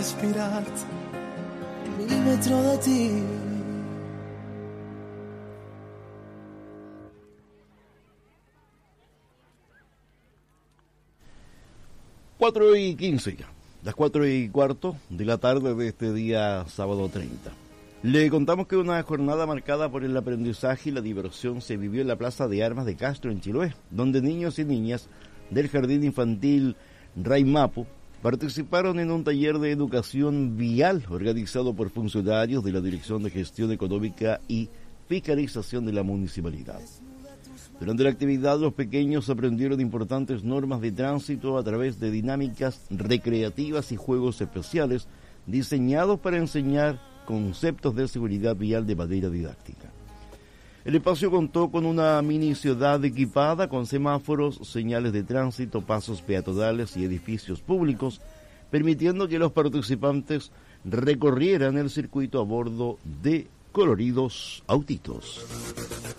respirar un milímetro de ti. Cuatro y 15 ya, las 4:15 de la tarde de este día sábado 30. Le contamos que una jornada marcada por el aprendizaje y la diversión se vivió en la Plaza de Armas de Castro, en Chiloé, donde niños y niñas del Jardín Infantil Raimapu participaron en un taller de educación vial organizado por funcionarios de la Dirección de Gestión Económica y Fiscalización de la Municipalidad. Durante la actividad, los pequeños aprendieron importantes normas de tránsito a través de dinámicas recreativas y juegos especiales diseñados para enseñar conceptos de seguridad vial de manera didáctica. El espacio contó con una mini ciudad equipada con semáforos, señales de tránsito, pasos peatonales y edificios públicos, permitiendo que los participantes recorrieran el circuito a bordo de coloridos autitos.